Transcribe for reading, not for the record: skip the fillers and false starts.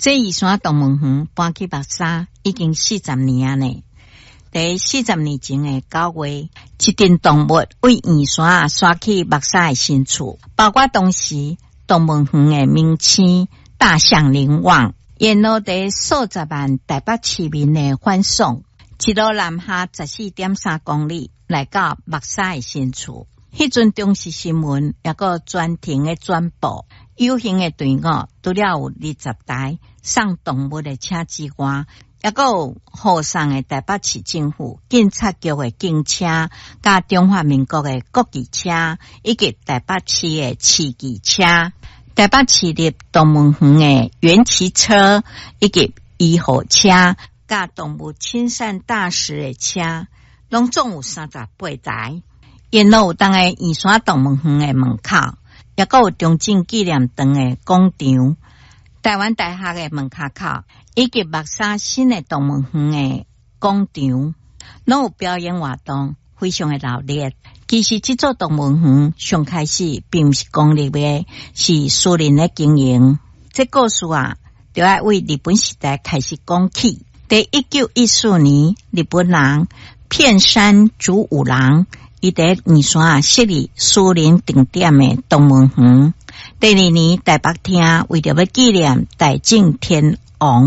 这宜山动物园搬去目沙已经40年啊呢。在40年前的9月，一群动物为宜山刷去目沙的新厝，包括当时动物园的名称大象林旺，沿路在数十万台北市民的欢送，一路南下14.3公里来到目沙的新厝。迄阵中视新闻也个专庭的转播，有形的队伍除了有20台送动物的车之外，也个有护送的台北市政府警察局的警车，甲中华民国的国旗车，以及台北市的市旗车。台北市立动物园的园骑车，以及医护车，甲动物亲善大使的车，拢总有38台。沿路有当个宜山动物园的门口，也个有中正纪念堂的广场、台湾大学的门口，以及目沙新的动物园的广场，拢有表演活动，非常的热烈。其实这座动物园上开始并不是公立的，是私人的经营。这故事啊，就要为日本时代开始讲起。在1914年，日本人片山竹五郎伊在宜山设立私人定点的动物园。第2年台北厅为了要纪念大正天王